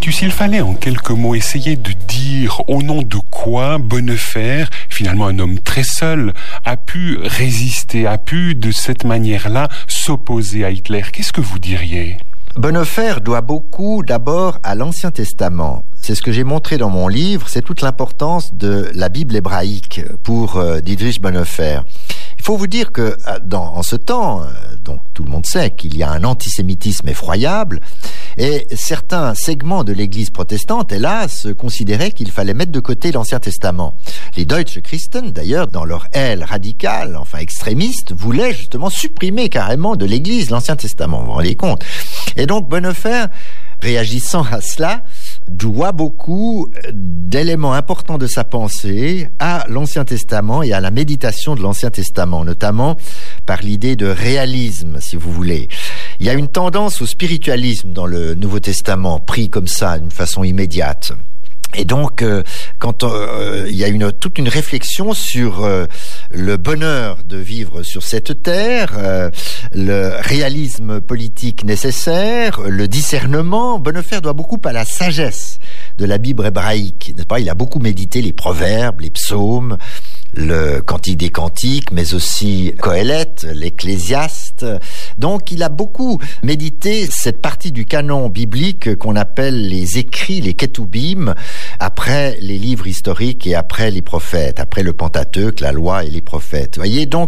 Ignatius, s'il fallait en quelques mots essayer de dire au nom de quoi Bonnefer, finalement un homme très seul, a pu résister, a pu de cette manière-là s'opposer à Hitler, qu'est-ce que vous diriez ? Bonnefer doit beaucoup d'abord à l'Ancien Testament. C'est ce que j'ai montré dans mon livre, c'est toute l'importance de la Bible hébraïque pour Dietrich Bonnefer. Il faut vous dire que en ce temps, donc tout le monde sait qu'il y a un antisémitisme effroyable et certains segments de l'Église protestante, hélas, considéraient qu'il fallait mettre de côté l'Ancien Testament. Les Deutsche Christen, d'ailleurs, dans leur aile radicale, enfin extrémiste, voulaient justement supprimer carrément de l'Église l'Ancien Testament. Vous vous rendez compte ? Et donc Bonnefer, réagissant à cela, doit beaucoup d'éléments importants de sa pensée à l'Ancien Testament et à la méditation de l'Ancien Testament, notamment par l'idée de réalisme, si vous voulez. Il y a une tendance au spiritualisme dans le Nouveau Testament, pris comme ça, d'une façon immédiate. Et donc, quand il y a toute une réflexion sur le bonheur de vivre sur cette terre, le réalisme politique nécessaire, le discernement, Bonnefer doit beaucoup à la sagesse de la Bible hébraïque, n'est-ce pas ? Il a beaucoup médité les proverbes, les psaumes, le Cantique des Cantiques, mais aussi Qoéleth, l'Ecclésiaste. Donc, il a beaucoup médité cette partie du canon biblique qu'on appelle les écrits, les Ketubim, après les livres historiques et après les prophètes, après le Pentateuque, la loi et les prophètes. Vous voyez, donc,